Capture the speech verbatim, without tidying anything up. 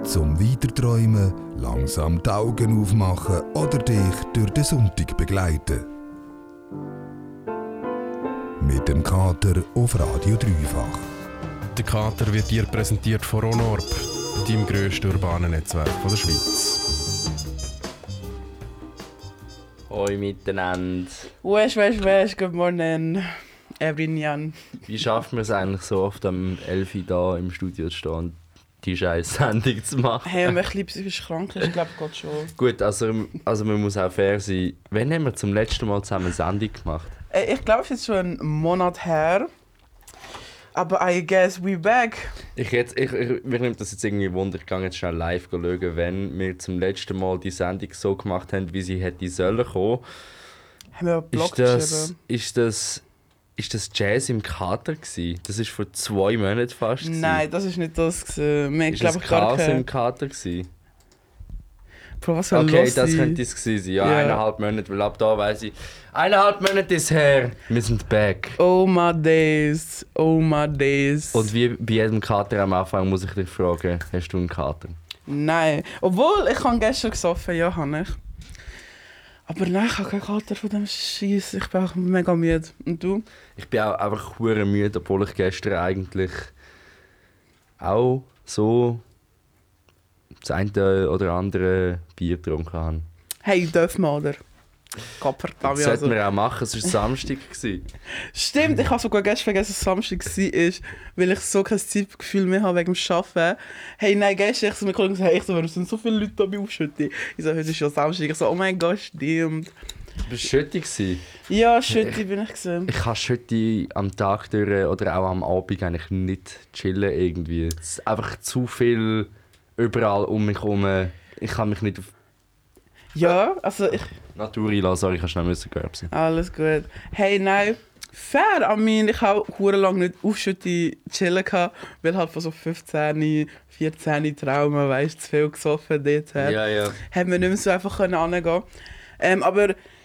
zum Weiterträumen, langsam die Augen aufmachen oder dich durch den Sonntag begleiten. Mit dem Kater auf Radio Dreifach. Der Kater wird dir präsentiert von Ronorb, deinem grössten urbanen Netzwerk der Schweiz. Hoi miteinander. Wesh, wesh, wesh, good morning, everyone. Wie schafft man es eigentlich so oft am elf Uhr da im Studio zu stehen und die scheiß Sendung zu machen? Hey, wenn man ein bisschen psychisch krank ist, ich glaube, Gott schon. Gut, also, also man muss auch fair sein. Wann haben wir zum letzten Mal zusammen eine Sendung gemacht? Äh, ich glaube, es ist jetzt schon einen Monat her. Aber I guess we back. Ich jetzt, ich, ich, mir nimmt das jetzt irgendwie Wunder, ich gehe jetzt schnell live schauen, wenn wir zum letzten Mal die Sendung so gemacht haben, wie sie hätte sollen kommen. Haben wir einen Blog Ist das, geschrieben? ist das, ist das Jazz im Kater gewesen? Das ist vor zwei Monaten fast gewesen. Nein, das war nicht das. Gewesen. Wir, Ist glaub, das ich gar Chaos keine... im Kater gewesen? Bro, was soll Okay, los das sein? könnte es gewesen sein. Ja, Ja. eineinhalb Monate, weil ab da weiss ich, eineinhalb Monate ist her, wir sind back. Oh my days, oh my days. Und wie bei jedem Kater am Anfang muss ich dich fragen, hast du einen Kater? Nein. Obwohl, ich habe gestern gesoffen, ja, habe ich. Aber nein, ich habe keinen Kater von dem Scheiß. Ich bin auch mega müde. Und du? Ich bin auch einfach hure müde, obwohl ich gestern eigentlich auch so das eine oder andere Bier getrunken habe. Hey, dürfen wir, oder? Kapper, Das sollten wir auch machen, es war Samstag. gewesen. Stimmt, ich habe sogar gestern vergessen, dass es Samstag war, weil ich so kein Zeitgefühl mehr habe wegen dem Arbeiten. Hey, nein, gestern, ich so mit Kollegen gesagt, hey, ich so, warum sind so viele Leute da bei Aufschütte? Ich so, heute ist ja Samstag. Ich so, oh mein Gott, stimmt. Du warst Schütti gewesen. Ja, Schütte bin ich gesehen. Ich kann Schütti am Tag durch oder auch am Abend eigentlich nicht chillen irgendwie. Es ist einfach zu viel überall um mich herum. Ich kann mich nicht auf Ja, also ich... Natur einlassen, sorry, ich kann schnell müssen sein. Alles gut. Hey, nein, fair. I mean, ich habe hure lang nicht Aufschütte chillen gehabt, weil halt von so fünfzehn, vierzehn Traumen, weißt du, zu viel gesoffen dort. Ja, ja. Haben wir nicht mehr so einfach können hingehen. Ähm, aber